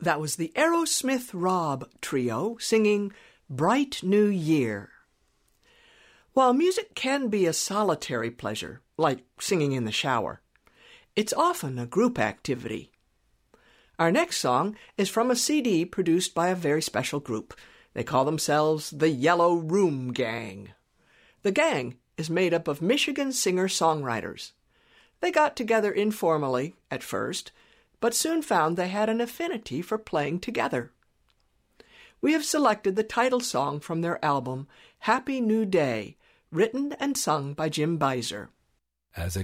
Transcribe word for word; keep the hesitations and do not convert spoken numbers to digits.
That was the Aerosmith Rob Trio singing Bright New Year. While music can be a solitary pleasure, like singing in the shower, it's often a group activity. Our next song is from a C D produced by a very special group. They call themselves the Yellow Room Gang. The gang is made up of Michigan singer-songwriters. They got together informally at first, but soon found they had an affinity for playing together. We have selected the title song from their album, Happy New Day, written and sung by Jim Beiser. As a